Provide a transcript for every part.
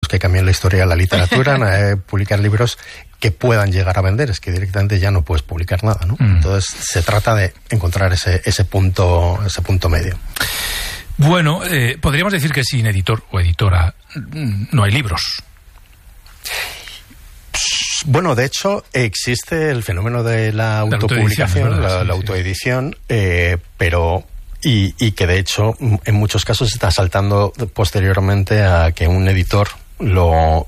que cambian la historia de la literatura, publicar libros que puedan llegar a vender, es que directamente ya no puedes publicar nada, ¿no? Entonces se trata de encontrar ese punto medio. Bueno, podríamos decir que sin editor o editora no hay libros. Bueno, de hecho, existe el fenómeno de la autopublicación, la autoedición, pero... Y que de hecho en muchos casos está saltando posteriormente a que un editor lo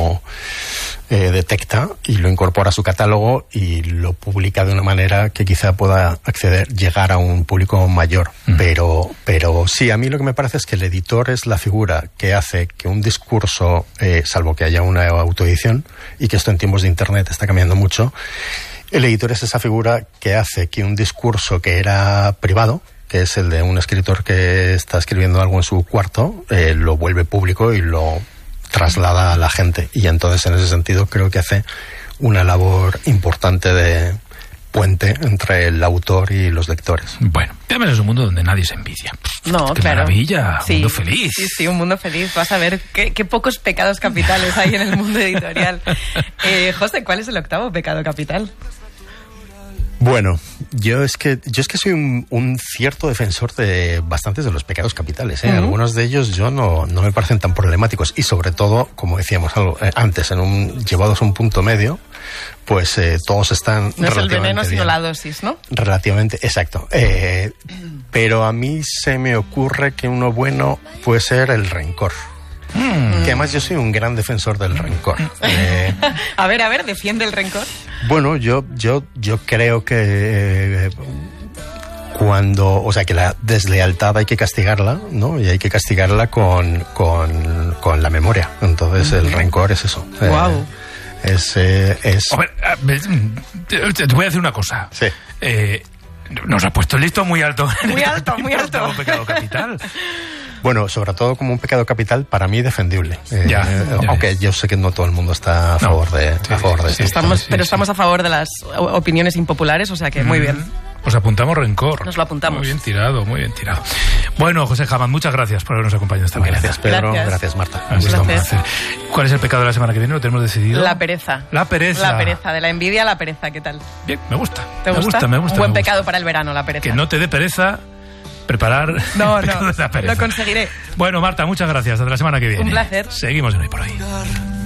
detecta y lo incorpora a su catálogo y lo publica de una manera que quizá pueda llegar a un público mayor. Pero sí, a mí lo que me parece es que el editor es la figura que hace que un discurso, salvo que haya una autoedición, y que esto en tiempos de internet está cambiando mucho, el editor es esa figura que hace que un discurso que era privado, que es el de un escritor que está escribiendo algo en su cuarto, lo vuelve público y lo traslada a la gente. Y entonces, en ese sentido, creo que hace una labor importante de puente entre el autor y los lectores. Bueno, también es un mundo donde nadie se envidia. No, ¡Qué claro. maravilla! Sí, un mundo feliz. Sí, un mundo feliz. Vas a ver qué pocos pecados capitales hay en el mundo editorial. José, ¿cuál es el octavo pecado capital? Bueno, yo es que soy un cierto defensor de bastantes de los pecados capitales, ¿eh? Algunos de ellos yo no me parecen tan problemáticos y sobre todo, como decíamos antes, llevados a un punto medio, pues todos están no es el veneno, bien. sino la dosis, ¿no? Relativamente, exacto. Pero a mí se me ocurre que uno bueno puede ser el rencor. Que además yo soy un gran defensor del rencor. A ver, defiende el rencor. Bueno, yo creo que que la deslealtad hay que castigarla, ¿no? Y hay que castigarla con la memoria. Entonces el rencor es eso. Wow. A ver, te voy a decir una cosa. Sí. Nos ha puesto el listón muy alto. Muy alto. Octavo pecado capital. Bueno, sobre todo como un pecado capital, para mí defendible. Aunque yo sé que no todo el mundo está a favor de esto. Estamos a favor de las opiniones impopulares, o sea que muy bien. Pues apuntamos rencor. Nos lo apuntamos. Muy bien tirado. Bueno, José Jamán, muchas gracias por habernos acompañado esta mañana. Gracias, Pedro. Gracias, Marta. ¿Cuál es el pecado de la semana que viene? ¿Lo tenemos decidido? La pereza. La pereza, de la envidia a la pereza. ¿Qué tal? Bien, me gusta. ¿Te gusta? Un buen pecado para el verano, la pereza. Que no te dé pereza preparar... No, lo conseguiré. Bueno, Marta, muchas gracias. Hasta la semana que viene. Un placer. Seguimos en Hoy por Hoy.